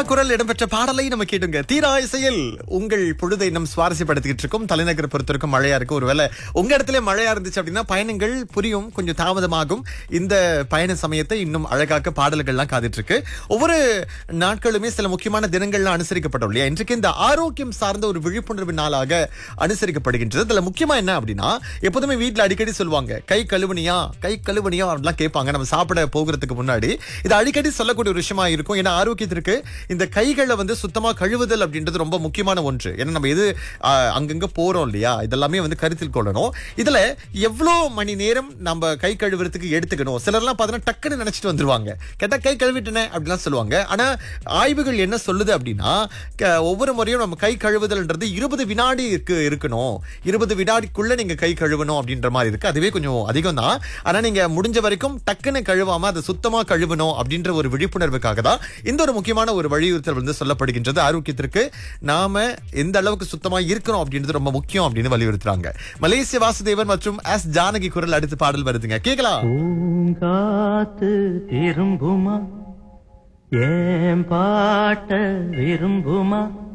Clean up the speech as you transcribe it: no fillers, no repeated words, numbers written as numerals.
குரல் இடம்பெற்ற பாடலை நம்ம கேட்டுங்க. தீரா இசையில் உங்கள் பொழுதை நம் சுவாரஸ்யப்படுத்திக்கிட்டு இருக்கோம். தலைநகர் பொறுத்திருக்கும் மழையா இருக்கு. ஒருவேளை உங்க இடத்துல மழையா இருந்துச்சு அப்படின்னா பயணங்கள் புரியும், கொஞ்சம் தாமதமாகும். இந்த பயண சமயத்தை இன்னும் அழகாக்க பாடல்கள்லாம் காத்துட்டு இருக்கு. ஒவ்வொரு நாட்களுமே சில முக்கியமான தினங்கள்லாம் அனுசரிக்கப்படும் இல்லையா? இன்றைக்கு இந்த ஆரோக்கியம் சார்ந்த ஒரு விழிப்புணர்வு நாளாக அனுசரிக்கப்படுகின்றது. இதுல முக்கியமா என்ன அப்படின்னா, எப்போதுமே வீட்டுல அடிக்கடி சொல்லுவாங்க, கை கழுவுனியா அப்படிலாம் கேட்பாங்க நம்ம சாப்பிட போகிறதுக்கு முன்னாடி. இது அடிக்கடி சொல்லக்கூடிய ஒரு விஷயமா இருக்கும். ஏன்னா ஆரோக்கியத்திற்கு இந்த கைகளை வந்து சுத்தமா கழுவுதல் அப்படின்றது ரொம்ப முக்கியமான ஒன்று. ஏன்னா நம்ம எது அங்கங்க போறோம் இல்லையா, இதெல்லாமே வந்து கருத்தில் கொள்ளணும். இதுல எவ்வளவு மணி நேரம் நம்ம கை கழுவுறதுக்கு எடுத்துக்கணும். சிலர்லாம் பார்த்தீங்கன்னா டக்குன்னு நினைச்சிட்டு வந்துருவாங்க, கேட்டா கை கழுவிட்டேனே அப்படிலாம் சொல்லுவாங்க. ஆனா ஆய்வுகள் என்ன சொல்லுது அப்படின்னா, ஒவ்வொரு முறையும் நம்ம கை கழுவுதல்ன்றது 20 வினாடி இருக்கணும். 20 வினாடிக்குள்ள நீங்க கை கழுவணும் அப்படின்ற மாதிரி இருக்கு. அதுவே கொஞ்சம் அதிகம் தான். ஆனா நீங்க முடிஞ்ச வரைக்கும் டக்குன்னு கழுவாம அதை சுத்தமா கழுவணும் அப்படின்ற ஒரு விழிப்புணர்வுக்காக தான் இந்த ஒரு முக்கியமான ஒரு வலியுறுத்தல் வந்து சொல்லப்படுகின்றது. ஆரோக்கியத்திற்கு நாம எந்த அளவுக்கு சுத்தமா இருக்கணும் அப்படின்றது ரொம்ப முக்கியம் அப்படின்னு வலியுறுத்துறாங்க. மலேசிய வாசுதேவன் மற்றும் எஸ் ஜானகி குரல் அடுத்த பாடல் வருதுங்க, கேட்கலாம். பூங்காத்து திரும்புமா, ஏன் பாட்ட விரும்புமா.